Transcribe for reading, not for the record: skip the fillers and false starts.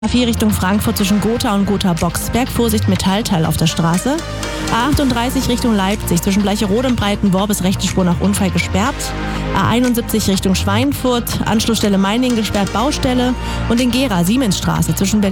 A4 Richtung Frankfurt zwischen Gotha und Gotha-Boxberg. Vorsicht, Metallteil auf der Straße. A38 Richtung Leipzig zwischen Bleicherode und Breitenborb ist rechte Spur nach Unfall gesperrt. A71 Richtung Schweinfurt, Anschlussstelle Meiningen gesperrt, Baustelle. Und in Gera, Siemensstraße zwischen Berlin